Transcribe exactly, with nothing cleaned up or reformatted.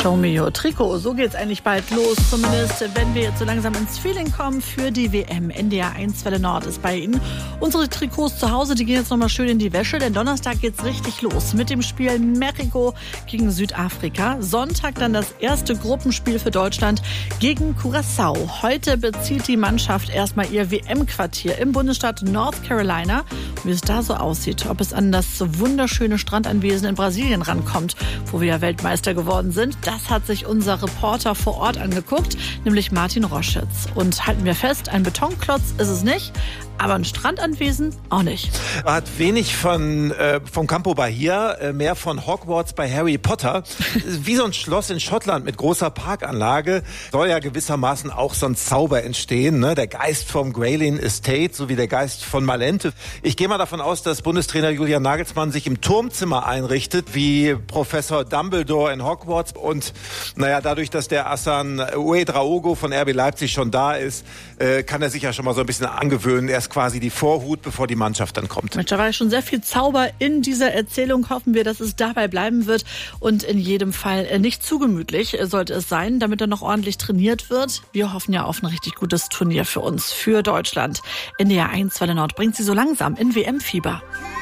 Show me your Trikot. So geht's eigentlich bald los, zumindest wenn wir jetzt so langsam ins Feeling kommen für die W M. N D R eins Welle Nord ist bei Ihnen. Unsere Trikots zu Hause, die gehen jetzt nochmal schön in die Wäsche, denn Donnerstag geht's richtig los mit dem Spiel Mexiko gegen Südafrika. Sonntag dann das erste Gruppenspiel für Deutschland gegen Curaçao. Heute bezieht die Mannschaft erstmal ihr W M-Quartier im Bundesstaat North Carolina. Und wie es da so aussieht, ob es an das wunderschöne Strandanwesen in Brasilien rankommt, wo wir ja Weltmeister geworden sind, das hat sich unser Reporter vor Ort angeguckt, nämlich Martin Roschitz. Und halten wir fest, ein Betonklotz ist es nicht, aber ein Strandanwesen auch nicht. Er hat wenig von äh, vom Campo Bahia, äh, mehr von Hogwarts bei Harry Potter. Wie so ein Schloss in Schottland mit großer Parkanlage soll ja gewissermaßen auch so ein Zauber entstehen, ne? Der Geist vom Grayling Estate sowie der Geist von Malente. Ich gehe mal davon aus, dass Bundestrainer Julian Nagelsmann sich im Turmzimmer einrichtet, wie Professor Dumbledore in Hogwarts. Und naja, dadurch, dass der Hassan Ouedraogo von R B Leipzig schon da ist, äh, kann er sich ja schon mal so ein bisschen angewöhnen. Er ist quasi die Vorhut, bevor die Mannschaft dann kommt. Da war schon sehr viel Zauber in dieser Erzählung. Hoffen wir, dass es dabei bleiben wird und in jedem Fall nicht zu gemütlich sollte es sein, damit er noch ordentlich trainiert wird. Wir hoffen ja auf ein richtig gutes Turnier für uns, für Deutschland. N D R eins Welle Nord bringt sie so langsam in W M-Fieber.